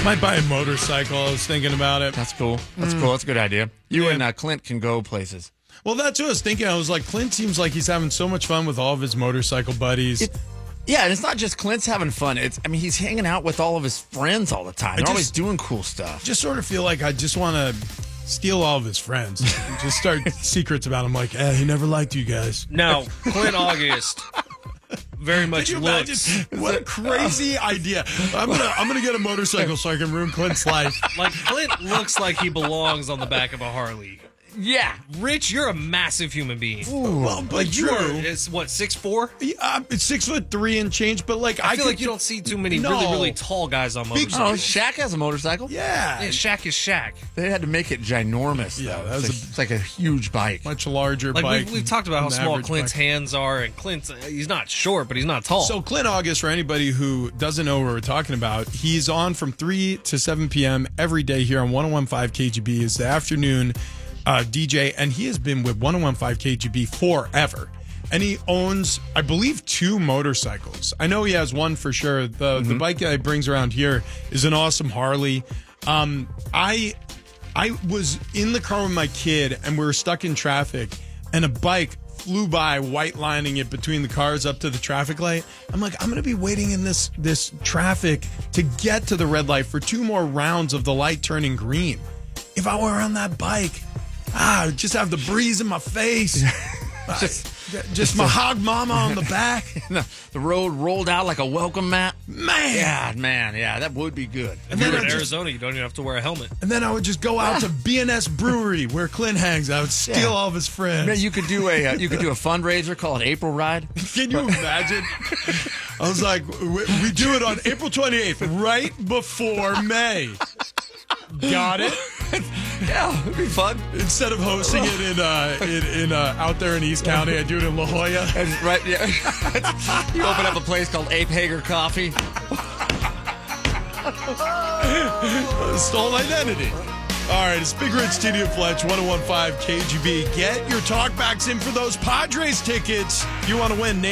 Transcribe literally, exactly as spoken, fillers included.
Might buy a motorcycle. I was thinking about it. That's cool. That's mm. cool. That's a good idea. You yeah. and uh, Clint can go places. Well, that's what I was thinking. I was like, Clint seems like he's having so much fun with all of his motorcycle buddies. It, yeah, and it's not just Clint's having fun. It's I mean, he's hanging out with all of his friends all the time. They're just, always doing cool stuff. Just sort of feel like I just want to steal all of his friends and just start secrets about him. Like, eh, he never liked you guys. No, Clint August. Very much Can you looks. Imagine? What a crazy idea! I'm gonna I'm gonna get a motorcycle so I can ruin Clint's life. Like Clint looks like he belongs on the back of a Harley. Yeah, Rich, you're a massive human being. Ooh, well, but like you true. are, it's what six four? Yeah, uh, it's six foot three and change. But like, I, I feel could, like you don't see too many no. really really tall guys on motorcycles. Oh, Shaq has a motorcycle. Yeah, yeah Shaq is Shaq. They had to make it ginormous. Yeah, though. that was it's, like, a, it's like a huge bike, much larger like bike. We've, we've talked about how small Clint's bike. hands are, and Clint's he's not short, but he's not tall. So Clint August, for anybody who doesn't know what we're talking about, he's on from three to seven p.m. every day here on one oh one point five K G B. It's the afternoon uh, D J, and he has been with one oh one point five K G B forever. And he owns, I believe, two motorcycles. I know he has one for sure. The mm-hmm. the bike that he brings around here is an awesome Harley. Um, I I was in the car with my kid, and we were stuck in traffic, and a bike flew by, white lining it between the cars up to the traffic light. I'm like, I'm going to be waiting in this this traffic to get to the red light for two more rounds of the light turning green. If I were on that bike, ah, I would just have the breeze in my face. just, just my hog mama on the back. The road rolled out like a welcome mat. Man. Yeah, man, yeah, that would be good. And then in Arizona, you don't even have to wear a helmet. And then I would just go out to B and S Brewery where Clint hangs. I would steal yeah. all of his friends. Man, you could do a uh, you could do a fundraiser called April Ride. Can you imagine? I was like, we, we do it on April twenty-eighth, right before May. Got it? Yeah, it'd be fun. Instead of hosting it in uh, in, in uh, out there in East County, I do it in La Jolla. And right, yeah. You open up a place called Ape Hager Coffee. Stolen identity. All right, it's Big Rich, T D and Fletch, one oh one point five K G B. Get your talkbacks in for those Padres tickets. You want to win. Name